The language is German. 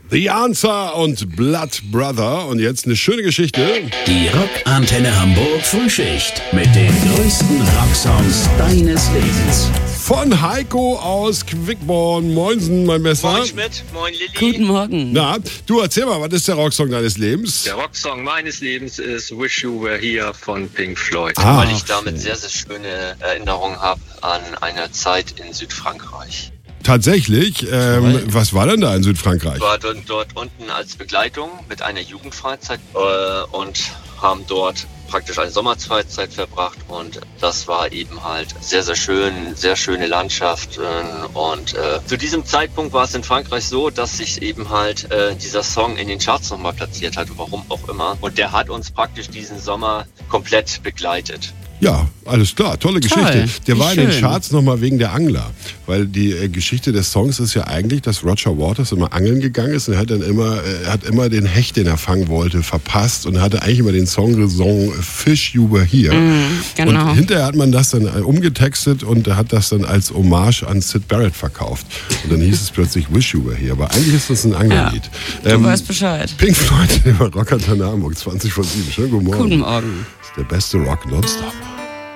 The Answer und Blood Brother. Und jetzt eine schöne Geschichte. Die Rockantenne Hamburg Frühschicht mit den größten Rocksongs deines Lebens. Von Heiko aus Quickborn. Moinsen, mein Bester. Moin Schmidt, moin Lilly. Guten Morgen. Na, du erzähl mal, was ist der Rocksong deines Lebens? Der Rocksong meines Lebens ist Wish You Were Here von Pink Floyd. Ah, weil ich damit sehr, sehr schöne Erinnerungen habe an eine Zeit in Südfrankreich. Tatsächlich, was war denn da in Südfrankreich? Ich war dort unten als Begleitung mit einer Jugendfreizeit und haben dort praktisch eine Sommerfreizeit verbracht und das war eben halt sehr, sehr schön, sehr schöne Landschaft und zu diesem Zeitpunkt war es in Frankreich so, dass sich eben halt dieser Song in den Charts nochmal platziert hat, warum auch immer, und der hat uns praktisch diesen Sommer komplett begleitet. Ja, alles klar, tolle Geschichte. Der war in den schön. Charts nochmal wegen der Angler. Weil die Geschichte des Songs ist ja eigentlich, dass Roger Waters immer angeln gegangen ist und er hat dann immer den Hecht, den er fangen wollte, verpasst und hatte eigentlich immer den Song gesungen, Fish You Were Here. Genau. Und hinterher hat man das dann umgetextet und hat das dann als Hommage an Syd Barrett verkauft. Und dann hieß es plötzlich Wish You Were Here. Aber eigentlich ist das ein Angellied. Du weißt Bescheid. Pink Floyd, Rockantenne Hamburg, 20 vor 7. Schönen guten Morgen. Guten Morgen. Das ist der beste Rock nonstop.